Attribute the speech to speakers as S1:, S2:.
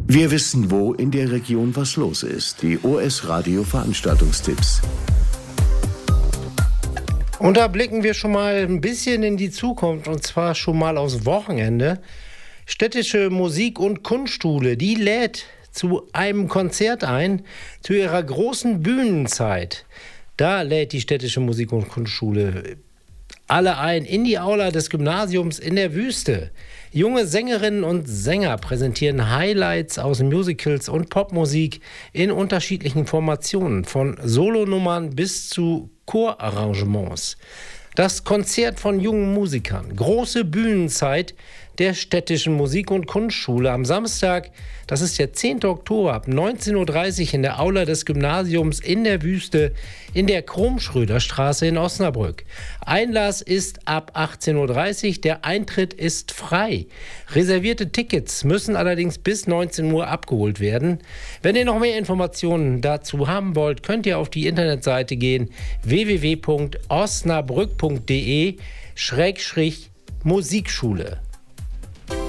S1: Wir wissen, wo in der Region was los ist. Die OS Radio Veranstaltungstipps.
S2: Und da blicken wir schon mal ein bisschen in die Zukunft, und zwar schon mal aufs Wochenende. Städtische Musik- und Kunstschule, die lädt zu einem Konzert ein, zu ihrer großen Bühnenzeit. Da lädt die Städtische Musik- und Kunstschule alle ein in die Aula des Gymnasiums in der Wüste. Junge Sängerinnen und Sänger präsentieren Highlights aus Musicals und Popmusik in unterschiedlichen Formationen, von Solonummern bis zu Chorarrangements. Das Konzert von jungen Musikern, große Bühnenzeit der Städtischen Musik- und Kunstschule am Samstag, das ist der 10. Oktober ab 19:30 Uhr in der Aula des Gymnasiums in der Wüste in der Krumm-Schröder-Straße in Osnabrück. Einlass ist ab 18:30 Uhr, der Eintritt ist frei. Reservierte Tickets müssen allerdings bis 19 Uhr abgeholt werden. Wenn ihr noch mehr Informationen dazu haben wollt, könnt ihr auf die Internetseite gehen www.osnabrück.de/Musikschule.